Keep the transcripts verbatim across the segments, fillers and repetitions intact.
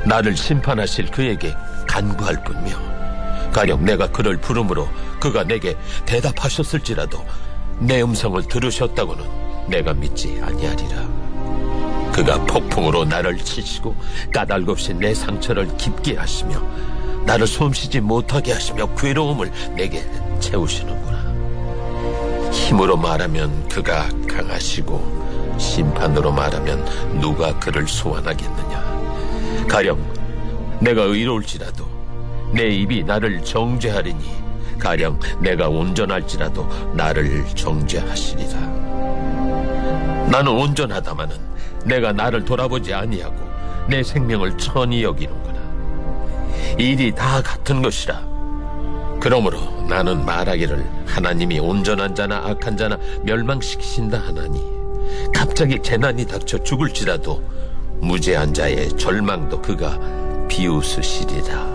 나를 심판하실 그에게 간구할 뿐이며, 가령 내가 그를 부름으로 그가 내게 대답하셨을지라도 내 음성을 들으셨다고는 내가 믿지 아니하리라. 그가 폭풍으로 나를 치시고 까닭없이 내 상처를 깊게 하시며 나를 숨쉬지 못하게 하시며 괴로움을 내게 채우시는구나. 힘으로 말하면 그가 강하시고 심판으로 말하면 누가 그를 소환하겠느냐. 가령 내가 의로울지라도 내 입이 나를 정죄하리니, 가령 내가 온전할지라도 나를 정죄하시리라. 나는 온전하다마는 내가 나를 돌아보지 아니하고 내 생명을 천히 여기는구나. 일이 다 같은 것이라. 그러므로 나는 말하기를, 하나님이 온전한 자나 악한 자나 멸망시키신다 하나니, 갑자기 재난이 닥쳐 죽을지라도 무죄한 자의 절망도 그가 비웃으시리라.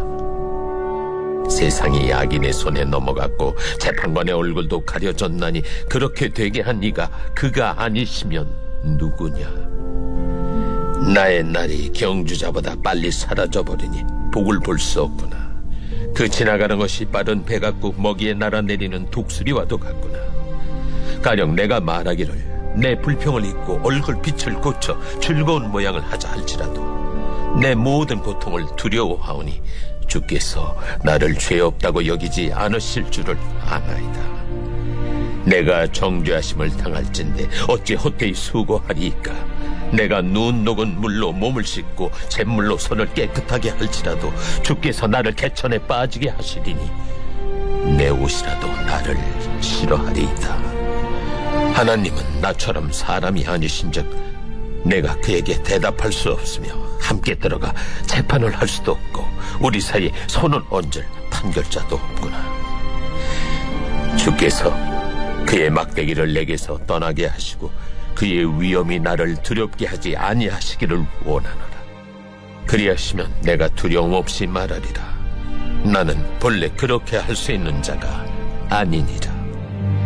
세상이 악인의 손에 넘어갔고 재판관의 얼굴도 가려졌나니, 그렇게 되게 한 이가 그가 아니시면 누구냐. 나의 날이 경주자보다 빨리 사라져버리니 복을 볼 수 없구나. 그 지나가는 것이 빠른 배 같고 먹이에 날아내리는 독수리와도 같구나. 가령 내가 말하기를 내 불평을 잊고 얼굴 빛을 고쳐 즐거운 모양을 하자 할지라도 내 모든 고통을 두려워하오니 주께서 나를 죄 없다고 여기지 않으실 줄을 아나이다. 내가 정죄하심을 당할진대 어찌 헛되이 수고하리이까. 내가 눈 녹은 물로 몸을 씻고 잿물로 손을 깨끗하게 할지라도 주께서 나를 개천에 빠지게 하시리니 내 옷이라도 나를 싫어하리이다. 하나님은 나처럼 사람이 아니신즉 내가 그에게 대답할 수 없으며 함께 들어가 재판을 할 수도 없고 우리 사이에 손을 얹을 판결자도 없구나. 주께서 그의 막대기를 내게서 떠나게 하시고 그의 위엄이 나를 두렵게 하지 아니하시기를 원하노라. 그리하시면 내가 두려움 없이 말하리라. 나는 본래 그렇게 할 수 있는 자가 아니니라.